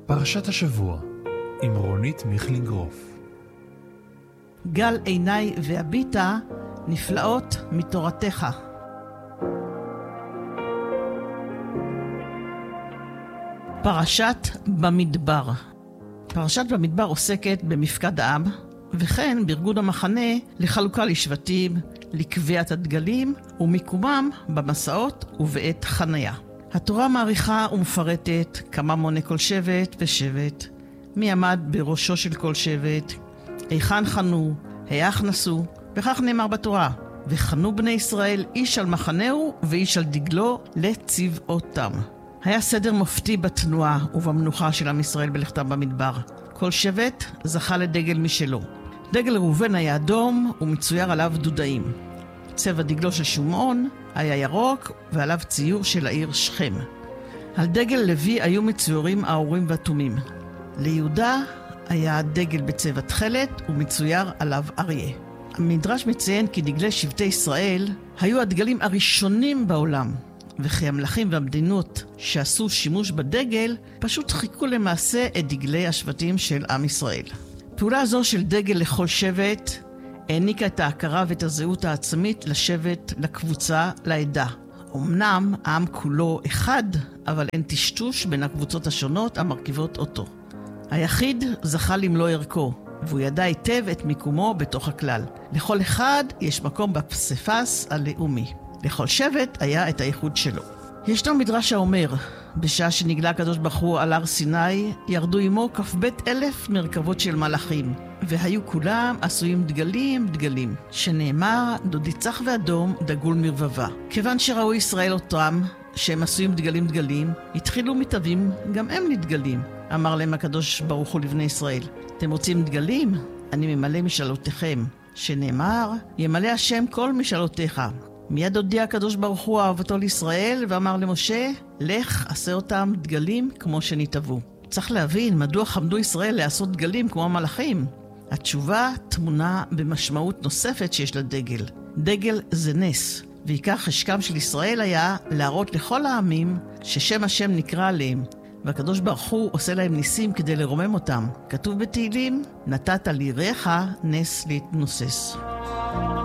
פרשת השבוע עם רונית מיכלינגרוף. גל עיניי והביטה נפלאות מתורתך. פרשת במדבר. פרשת במדבר עוסקת במפקד העם, וכן בארגון המחנה לחלוקה לשבטים, לקביעת הדגלים ומיקומם במסעות ובעת חניה. התורה מעריכה ומפרטת כמה מונה כל שבט ושבט, מי עמד בראשו של כל שבט, היכן חנו, היך נסו, וכך נאמר בתורה, וחנו בני ישראל איש על מחנהו ואיש על דגלו לצבאותם. היה סדר מופתי בתנועה ובמנוחה של עם ישראל בלכתם במדבר. כל שבט זכה לדגל משלו. דגל ראובן היה אדום ומצויר עליו דודאים. צבע דגלו של שמעון היה ירוק ועליו ציור של העיר שכם. על דגל לוי היו מצוירים האורים והתומים. ליהודה היה דגל בצבע תכלת ומצויר עליו אריה. המדרש מציין כי דגלי שבטי ישראל היו הדגלים הראשונים בעולם, וכי המלכים והמדינות שעשו שימוש בדגל פשוט חיכו למעשה את דגלי השבטים של עם ישראל. פעולה זו של דגל לכל שבט העניקה את ההכרה ואת הזהות העצמית לשבט, לקבוצה, לעדה. אמנם העם כולו אחד, אבל אין טשטוש בין הקבוצות השונות המרכיבות אותו. היחיד זכה למלוא ערכו, והוא ידע היטב את מיקומו בתוך הכלל. לכל אחד יש מקום בפסיפס הלאומי. לכל שבט היה את הייחוד שלו. ישנו מדרש האומר, בשעה שנגלה הקדוש ברוך הוא על הר סיני, ירדו עמו כ"ב 1,000 מרכבות של מלאכים, והיו כולם עשויים דגלים, שנאמר, דודי צח ואדום דגול מרבבה. כיוון שראו ישראל אותם, שהם עשויים דגלים, התחילו מתאבים גם הם לדגלים. אמר להם הקדוש ברוך הוא לבני ישראל, אתם רוצים דגלים? אני ממלא משאלותיכם, שנאמר, ימלא השם כל משאלותיך. מיד הודיע הקדוש ברוך הוא אהבתו לישראל ואמר למשה, לך עשה אותם דגלים כמו שנתאבו. צריך להבין מדוע חמדו ישראל לעשות דגלים כמו המלאכים. התשובה תמונה במשמעות נוספת שיש לדגל. דגל זה נס, ועיקר חשקם של ישראל היה להראות לכל העמים ששם השם נקרא עליהם, והקדוש ברוך הוא עושה להם ניסים כדי לרומם אותם. כתוב בתהילים, נתת ליראיך נס להתנוסס.